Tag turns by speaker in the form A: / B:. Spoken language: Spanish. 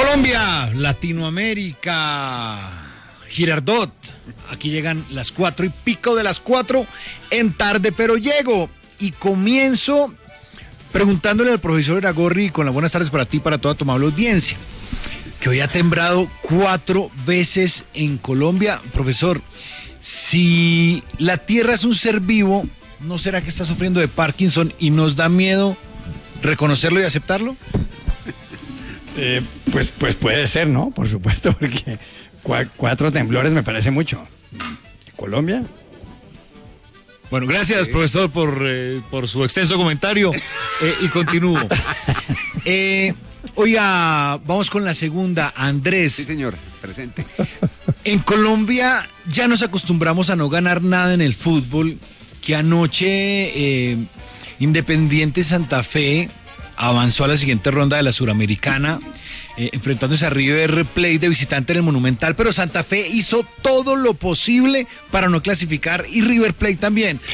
A: Colombia, Latinoamérica, Girardot. Aquí llegan las 4:00 de las 4 en Tarde Pero Llego. Y comienzo preguntándole al profesor Iragorri, con las buenas tardes para ti y para toda tu amable audiencia, que hoy ha temblado 4 veces en Colombia. Profesor, si la Tierra es un ser vivo, ¿no será que está sufriendo de Parkinson y nos da miedo reconocerlo y aceptarlo?
B: Pues puede ser, ¿no? Por supuesto, porque 4 temblores me parece mucho. ¿Colombia?
A: Bueno, gracias, sí, profesor, por su extenso comentario. Y continúo. Oiga, vamos con la segunda. Andrés.
C: Sí, señor, presente.
A: En Colombia ya nos acostumbramos a no ganar nada en el fútbol, que anoche Independiente Santa Fe avanzó a la siguiente ronda de la Suramericana, enfrentándose a River Plate de visitante en el Monumental, pero Santa Fe hizo todo lo posible para no clasificar y River Plate también.